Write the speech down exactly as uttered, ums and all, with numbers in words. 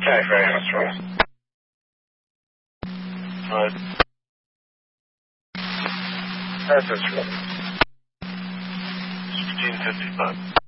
Okay, very much, right. Right. That's right. sixteen fifty-five.